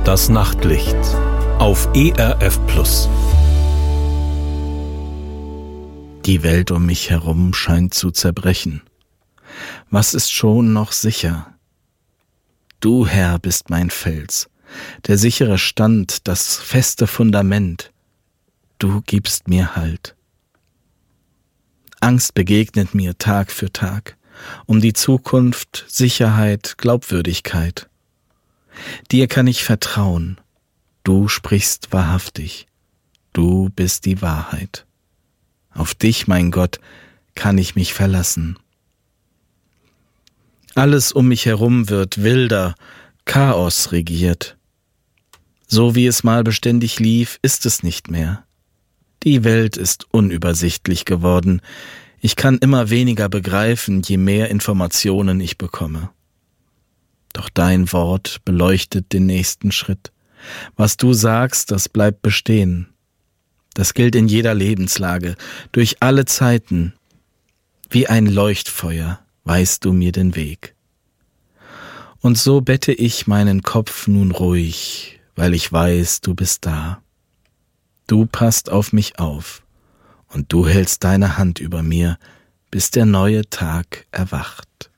Das Nachtlicht auf ERF Plus. Die Welt um mich herum scheint zu zerbrechen. Was ist schon noch sicher? Du, Herr, bist mein Fels, der sichere Stand, das feste Fundament. Du gibst mir Halt. Angst begegnet mir Tag für Tag, um die Zukunft, Sicherheit, Glaubwürdigkeit. Dir kann ich vertrauen, du sprichst wahrhaftig, du bist die Wahrheit. Auf dich, mein Gott, kann ich mich verlassen. Alles um mich herum wird wilder, Chaos regiert. So wie es mal beständig lief, ist es nicht mehr. Die Welt ist unübersichtlich geworden. Ich kann immer weniger begreifen, je mehr Informationen ich bekomme. Doch dein Wort beleuchtet den nächsten Schritt. Was du sagst, das bleibt bestehen. Das gilt in jeder Lebenslage, durch alle Zeiten. Wie ein Leuchtfeuer weist du mir den Weg. Und so bette ich meinen Kopf nun ruhig, weil ich weiß, du bist da. Du passt auf mich auf und du hältst deine Hand über mir, bis der neue Tag erwacht.